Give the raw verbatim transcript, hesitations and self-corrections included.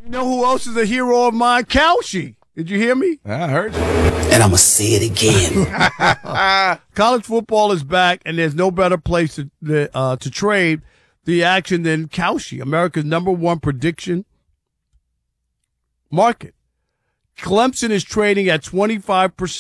You know who else is a hero of mine? Cauchy. Did you hear me? I heard you. And I'm going to say it again. College football is back, and there's no better place to uh, to trade the action than Cauchy, America's number one prediction market. Clemson is trading at twenty-five percent.